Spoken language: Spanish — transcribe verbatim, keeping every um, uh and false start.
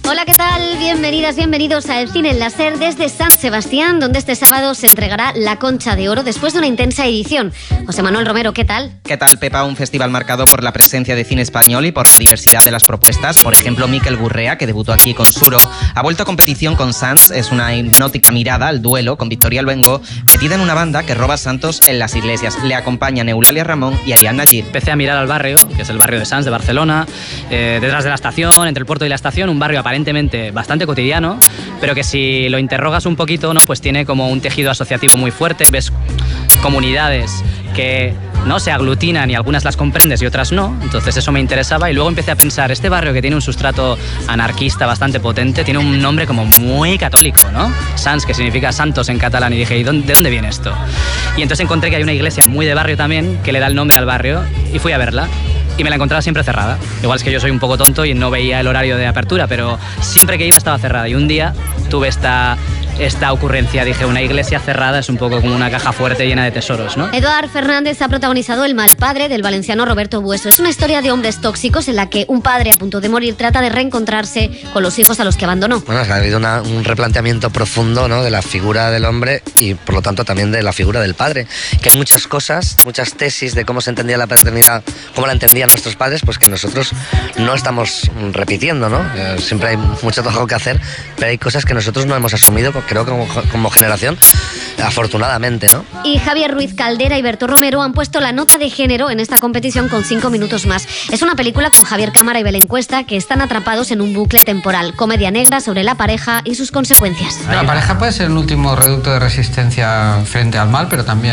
Hola, ¿qué tal? Bienvenidas, bienvenidos a El Cine en la SER desde San Sebastián, donde este sábado se entregará la Concha de Oro después de una intensa edición. José Manuel Romero, ¿qué tal? ¿Qué tal, Pepa? Un festival marcado por la presencia de cine español y por la diversidad de las propuestas. Por ejemplo, Mikel Gurrea, que debutó aquí con Suro, ha vuelto a competición con Sants. Es una hipnótica mirada al duelo con Victoria Luengo, metida en una banda que roba santos en las iglesias. Le acompañan Eulalia Ramón y Ariadna Najib. Empecé a mirar al barrio, que es el barrio de Sants, de Barcelona, eh, detrás de la estación, entre el puerto y la estación, un barrio aparentemente bastante cotidiano, pero que si lo interrogas un poquito, ¿no? Pues tiene como un tejido asociativo muy fuerte. Ves comunidades que no se aglutinan y algunas las comprendes y otras no, entonces eso me interesaba. Y luego empecé a pensar, este barrio que tiene un sustrato anarquista bastante potente tiene un nombre como muy católico, ¿no? Sants, que significa santos en catalán, y dije, ¿y dónde, de dónde viene esto? Y entonces encontré que hay una iglesia muy de barrio también que le da el nombre al barrio y fui a verla. Y me la encontraba siempre cerrada. Igual es que yo soy un poco tonto y no veía el horario de apertura, pero siempre que iba estaba cerrada. Y un día tuve esta, esta ocurrencia. Dije, una iglesia cerrada es un poco como una caja fuerte llena de tesoros, ¿no? Eduard Fernández ha protagonizado El mal padre, del valenciano Roberto Bueso. Es una historia de hombres tóxicos en la que un padre a punto de morir trata de reencontrarse con los hijos a los que abandonó. Bueno, ha habido una, un replanteamiento profundo, ¿no?, de la figura del hombre y por lo tanto también de la figura del padre. Que hay muchas cosas, muchas tesis de cómo se entendía la paternidad, cómo la entendían nuestros padres, pues que nosotros no estamos repitiendo, ¿no? Eh, siempre hay mucho trabajo que hacer, pero hay cosas que nosotros no hemos asumido, creo, como, como generación, afortunadamente, ¿no? Y Javier Ruiz Caldera y Berto Romero han puesto la nota de género en esta competición con cinco minutos más. Es una película con Javier Cámara y Belén Cuesta que están atrapados en un bucle temporal. Comedia negra sobre la pareja y sus consecuencias. La pareja puede ser el último reducto de resistencia frente al mal, pero también